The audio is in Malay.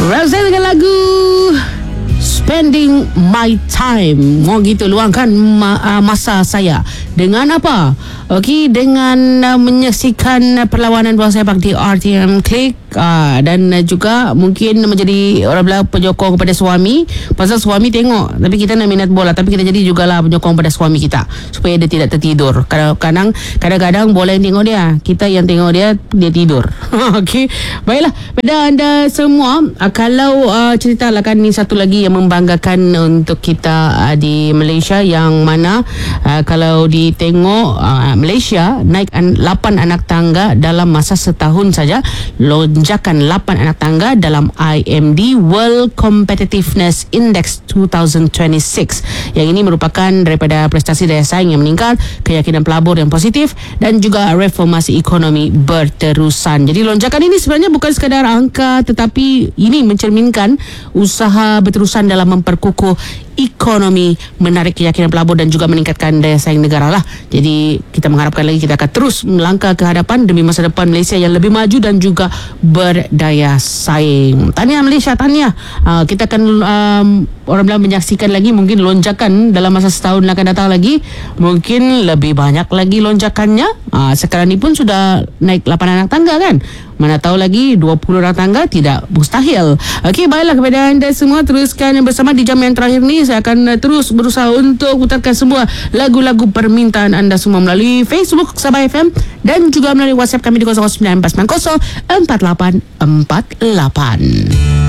Rasa dengan lagu Spending My Time. Mau gitu, luangkan masa saya. Dengan apa? Okey, dengan menyaksikan perlawanan bola sepak di RTM Click, dan juga mungkin menjadi orang bilang penyokong kepada suami. Pasal suami tengok, tapi kita nak minat bola, tapi kita jadi jugalah penyokong pada suami kita supaya dia tidak tertidur. Kadang-kadang bola yang tengok dia, kita yang tengok dia tidur. Okey, baiklah pada anda semua, kalau ceritalah kan ni satu lagi yang membanggakan untuk kita di Malaysia, yang mana kalau ditengok Malaysia naik 8 anak tangga dalam masa setahun saja. Lonjakan 8 anak tangga dalam IMD World Competitiveness Index 2026. Yang ini merupakan daripada prestasi daya saing yang meningkat, keyakinan pelabur yang positif dan juga reformasi ekonomi berterusan. Jadi lonjakan ini sebenarnya bukan sekadar angka, tetapi ini mencerminkan usaha berterusan dalam memperkukuh ekonomi, menarik keyakinan pelabur dan juga meningkatkan daya saing negara lah. Jadi kita mengharapkan lagi kita akan terus melangkah ke hadapan demi masa depan Malaysia yang lebih maju dan juga berdaya saing. Tahniah Malaysia, tahniah. Kita akan orang bilang menyaksikan lagi mungkin lonjakan dalam masa setahun akan datang lagi. Mungkin lebih banyak lagi lonjakannya. Sekarang ni pun sudah naik 8 anak tangga kan. Mana tahu lagi 20 orang tangga, tidak mustahil. Okey, baiklah kepada anda semua, teruskan bersama di jam yang terakhir ni. Saya akan terus berusaha untuk putarkan semua lagu-lagu permintaan anda semua melalui Facebook Sabah FM dan juga melalui WhatsApp kami di 0949904848.